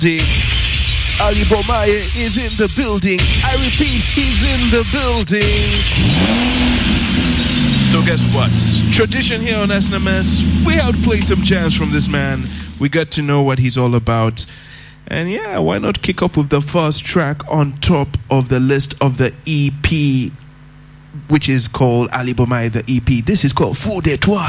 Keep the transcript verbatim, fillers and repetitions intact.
Ali Bomaye is in the building. I repeat, he's in the building. So guess what? Tradition here on S N M S, we have to play some jams from this man. We got to know what he's all about. And yeah, why not kick up with the first track on top of the list of the E P, which is called Ali Bomaye, the E P. This is called Fou de Toi.